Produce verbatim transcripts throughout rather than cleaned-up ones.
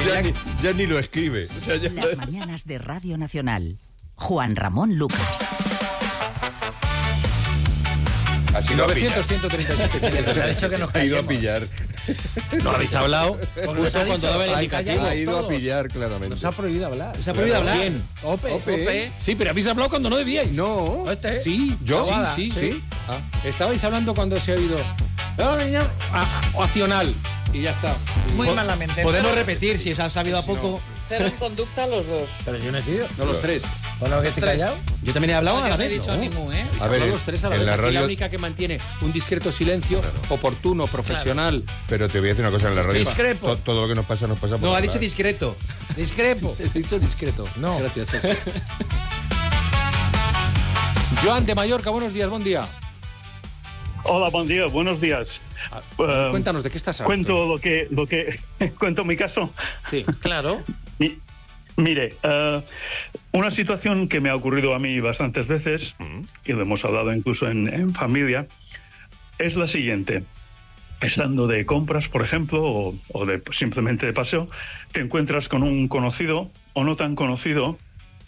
ya, ni, ya ni lo escribe. O sea, ya... Las mañanas de Radio Nacional. Juan Ramón Lucas. Así novecientos, ciento treinta y siete. Nos ha dicho que nos ha ido a callemos. pillar. No habéis hablado. Justo cuando daba el indicativo. Ha ido a pillar, claramente. Nos ha prohibido hablar. Se ha prohibido hablar. ¿Quién? Ope. Ope. Ope. Sí, pero habéis hablado cuando no debíais. No. Este. Sí, ¿Yo? Sí, sí, ¿Sí? sí. Ah. Estabais hablando cuando se ha oído. No, niño. Oacional. Y ya está. Muy malamente. Podemos Cero- repetir si se ha sabido a poco. Cero en conducta los dos. Pero yo no he sido. No los tres. ¿Con lo que estoy Tres. callado? Yo también he hablado No, a la yo no he vez. dicho ¿no? ni mu, ¿eh? Habéis A ver, hablado los tres a la en vez. la Aquí radio- la única que mantiene un discreto silencio, oportuno, profesional. Pero te voy a decir una cosa en la radio. Discrepo. To- Todo lo que nos pasa, nos pasa por No, ha hablar. dicho discreto. Discrepo. He dicho discreto. No. Gracias, Sergio. Joan de Mallorca, buenos días, buen día. Hola, buen día, buenos días. Ah, Um, Cuéntanos, ¿de qué estás hablando? Cuento lo que, lo que cuento mi caso. Sí. Claro. Mi- mire, eh, una situación que me ha ocurrido a mí bastantes veces, y lo hemos hablado incluso en, en familia, es la siguiente. Estando de compras, por ejemplo, o, o de simplemente de paseo, te encuentras con un conocido o no tan conocido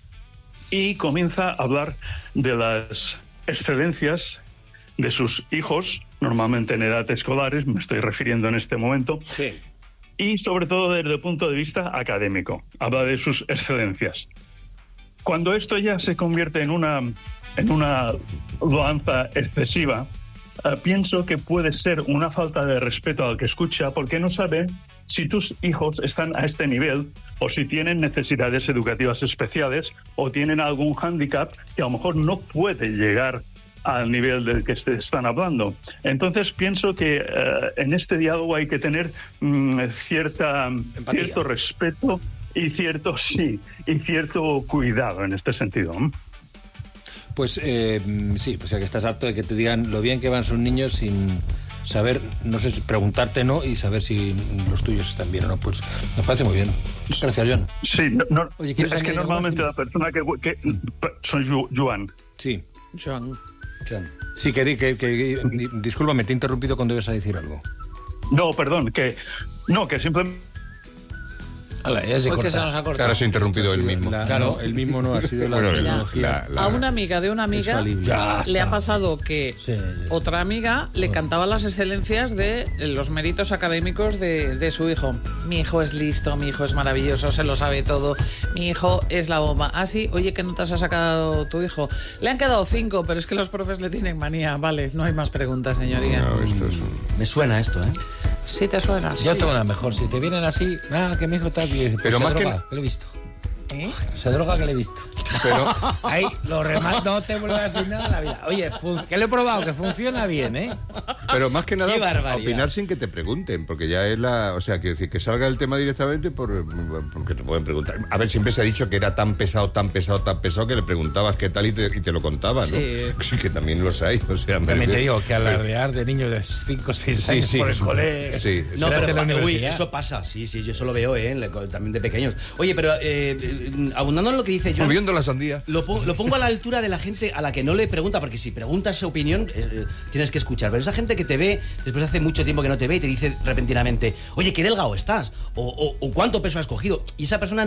y comienza a hablar de las excelencias de sus hijos, normalmente en edad escolares, me estoy refiriendo en este momento, Sí. y sobre todo desde el punto de vista académico. Habla de sus excelencias. Cuando esto ya se convierte en una, en una loanza excesiva, eh, pienso que puede ser una falta de respeto al que escucha, porque no sabe si tus hijos están a este nivel o si tienen necesidades educativas especiales o tienen algún hándicap que a lo mejor no puede llegar al nivel del que se están hablando. Entonces pienso que eh, en este diálogo hay que tener mm, cierta, Empatía. cierto respeto y cierto sí y cierto cuidado en este sentido. Pues eh, sí, o sea que estás harto de que te digan lo bien que van sus niños sin saber, no sé, si preguntarte no y saber si los tuyos están bien o no. Pues nos parece muy bien. Gracias, John. Sí, no, no, Oye, ¿quieres es que añadir algo normalmente más? la persona que, que soy Ju- Joan. Sí, Joan. John. Sí, que, di- que, que, que di- discúlpame, te he interrumpido cuando ibas a decir algo. No, perdón, que no, que simplemente Hala, ya se Hoy que corta. se nos ha cortado. Claro, se ha interrumpido el mismo. La- Claro. no, el mismo no ha sido la Bueno, tecnología. la- la- A una amiga de una amiga falible. Ya le está. ha pasado que Sí, sí. otra amiga le cantaba las excelencias de los méritos académicos de, de su hijo. Mi hijo es listo, mi hijo es maravilloso, se lo sabe todo, mi hijo es la bomba. Ah, sí, oye, ¿qué notas ha sacado tu hijo? Le han quedado cinco, pero es que los profes le tienen manía. Vale, no hay más preguntas, señoría. No, esto es un- Me suena esto, ¿eh? Sí te suena. Yo Sí. tengo una mejor. Si te vienen así, ah, que mi hijo está aquí. Pues Pero se más que droga, na- que lo he visto. ¿Eh? Se droga que le he visto. Pero, Ahí lo remato, no te vuelvo a decir nada en la vida. Oye, fun- que lo he probado, que funciona bien, ¿eh? pero más que nada, Qué barbaridad. opinar sin que te pregunten, porque ya es la. O sea, que decir que salga el tema directamente por, porque te pueden preguntar. A ver, siempre se ha dicho que era tan pesado, tan pesado, tan pesado que le preguntabas qué tal y te, y te lo contaban, ¿no? Sí. Sí, que también los hay. O sea, También merece- te digo que alardear de niños de cinco o seis Sí, años sí. por el cole. Sí. No, Espérate pero la uy, universidad. eso pasa, sí, sí, yo eso lo veo, ¿eh? Le- también de pequeños. Oye, pero eh, eh, abundando en lo que dice John, Moviendo la sandía. lo, po- lo pongo a la altura de la gente a la que no le pregunta, porque si preguntas su opinión, eh, eh, tienes que escuchar. Pero esa gente que te ve, después hace mucho tiempo que no te ve y te dice repentinamente, oye, qué delgado estás, o, o- o cuánto peso has cogido, y esa persona